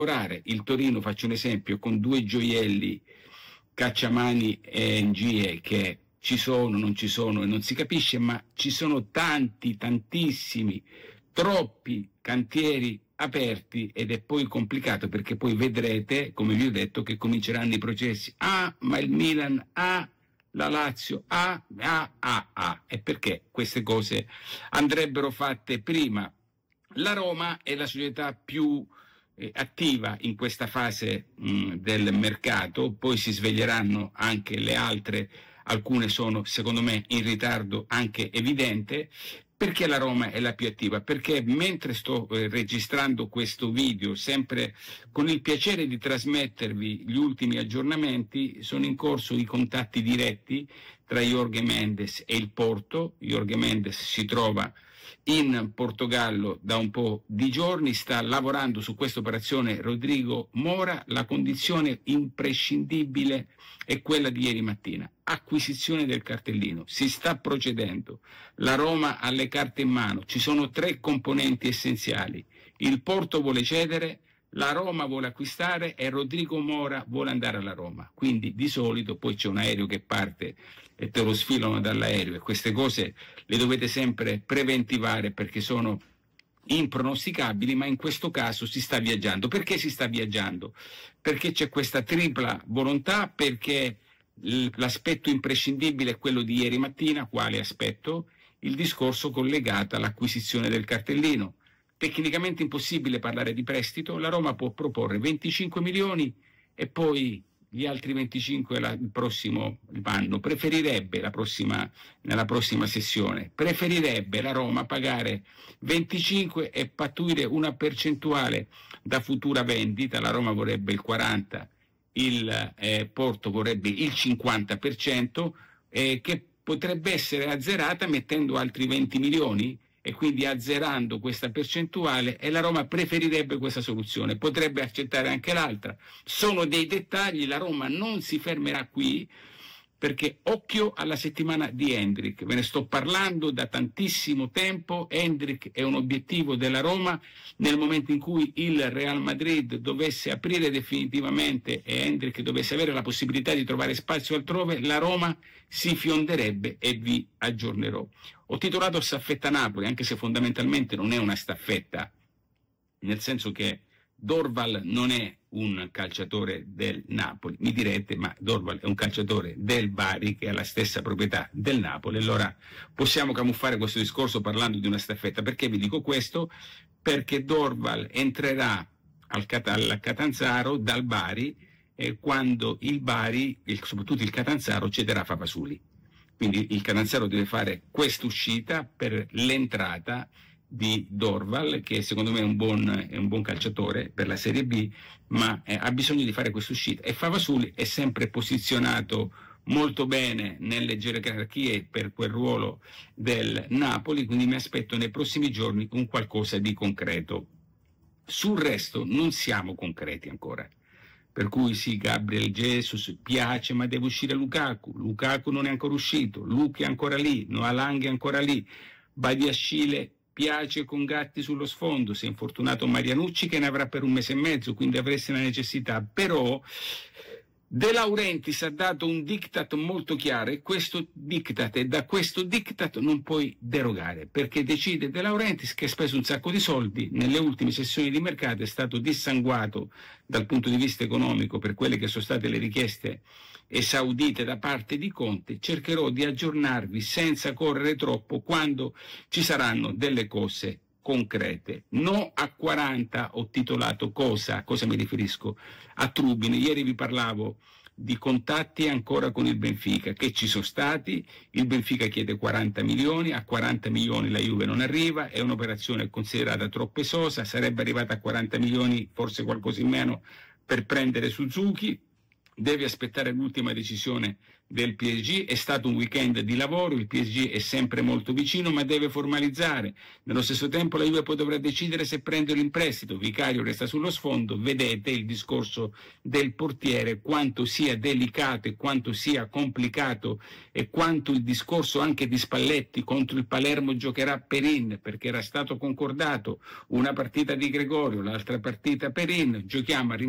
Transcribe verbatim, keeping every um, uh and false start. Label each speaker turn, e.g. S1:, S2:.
S1: Il Torino, faccio un esempio, con due gioielli, Cacciamani e Ngie, che ci sono, non ci sono e non si capisce, ma ci sono tanti, tantissimi, troppi cantieri aperti, ed è poi complicato, perché poi vedrete, come vi ho detto, che cominceranno i processi. Ah, ma il Milan, ah, la Lazio, ah, ah, ah, ah. E perché queste cose andrebbero fatte prima? La Roma è la società più attiva in questa fase mh, del mercato, poi si sveglieranno anche le altre, alcune sono secondo me in ritardo anche evidente. Perché la Roma è la più attiva? Perché mentre sto eh, registrando questo video, sempre con il piacere di trasmettervi gli ultimi aggiornamenti, sono in corso i contatti diretti tra Jorge Mendes e il Porto. Jorge Mendes si trova in Portogallo da un po' di giorni, sta lavorando su questa operazione Rodrigo Mora. La condizione imprescindibile è quella di ieri mattina: acquisizione del cartellino. Si sta procedendo, la Roma ha le carte in mano, ci sono tre componenti essenziali: il Porto vuole cedere, la Roma vuole acquistare e Rodrigo Mora vuole andare alla Roma. Quindi di solito poi c'è un aereo che parte e te lo sfilano dall'aereo, e queste cose le dovete sempre preventivare perché sono impronosticabili, ma in questo caso si sta viaggiando. Perché si sta viaggiando? Perché c'è questa tripla volontà, perché l'aspetto imprescindibile è quello di ieri mattina. Quale aspetto? Il discorso collegato all'acquisizione del cartellino. Tecnicamente impossibile parlare di prestito, la Roma può proporre venticinque milioni e poi gli altri venticinque la, il prossimo anno. Preferirebbe la prossima, nella prossima sessione, preferirebbe la Roma pagare venticinque e pattuire una percentuale da futura vendita. La Roma vorrebbe il quaranta, il eh, Porto vorrebbe il cinquanta per cento, eh, che potrebbe essere azzerata mettendo altri venti milioni, e quindi azzerando questa percentuale, e la Roma preferirebbe questa soluzione. Potrebbe accettare anche l'altra. Sono dei dettagli, la Roma non si fermerà qui, perché occhio alla settimana di Endrick. Ve ne sto parlando da tantissimo tempo. Endrick è un obiettivo della Roma. Nel momento in cui il Real Madrid dovesse aprire definitivamente e Endrick dovesse avere la possibilità di trovare spazio altrove, la Roma si fionderebbe, e vi aggiornerò. Ho titolato Staffetta Napoli, anche se fondamentalmente non è una staffetta, nel senso che Dorval non è un calciatore del Napoli. Mi direte, ma Dorval è un calciatore del Bari, che ha la stessa proprietà del Napoli. Allora possiamo camuffare questo discorso parlando di una staffetta. Perché vi dico questo? Perché Dorval entrerà al, Cat- al Catanzaro dal Bari eh, quando il Bari, il, soprattutto il Catanzaro, cederà Favasuli. Quindi il Catanzaro deve fare quest'uscita per l'entrata di Dorval, che secondo me è un buon, è un buon calciatore per la Serie B, ma eh, ha bisogno di fare quest'uscita. E Favasuli è sempre posizionato molto bene nelle gerarchie per quel ruolo del Napoli, quindi mi aspetto nei prossimi giorni un qualcosa di concreto. Sul resto non siamo concreti ancora. Per cui sì, Gabriel Jesus piace, ma deve uscire Lukaku. Lukaku non è ancora uscito, Luki è ancora lì, Noah Lang è ancora lì, Badiashile piace con Gatti sullo sfondo, si è infortunato Marianucci che ne avrà per un mese e mezzo, quindi avreste la necessità. Però De Laurentiis ha dato un diktat molto chiaro, e questo diktat, e da questo diktat non puoi derogare, perché decide De Laurentiis, che ha speso un sacco di soldi nelle ultime sessioni di mercato, è stato dissanguato dal punto di vista economico per quelle che sono state le richieste esaudite da parte di Conte. Cercherò di aggiornarvi senza correre troppo quando ci saranno delle cose concrete. No a quaranta ho titolato cosa, a cosa mi riferisco? A Trubin. Ieri vi parlavo di contatti ancora con il Benfica, che ci sono stati. Il Benfica chiede quaranta milioni, a quaranta milioni la Juve non arriva, è un'operazione considerata troppo esosa, sarebbe arrivata a quaranta milioni, forse qualcosa in meno, per prendere Suzuki. deve aspettare l'ultima decisione del P S G. È stato un weekend di lavoro, il P S G è sempre molto vicino, ma deve formalizzare. Nello stesso tempo la Juve poi dovrà decidere se prenderlo in prestito. Vicario resta sullo sfondo. Vedete il discorso del portiere, quanto sia delicato e quanto sia complicato, e quanto il discorso anche di Spalletti contro il Palermo giocherà Perin, perché era stato concordato una partita di Gregorio, l'altra partita Perin. Giochiamo a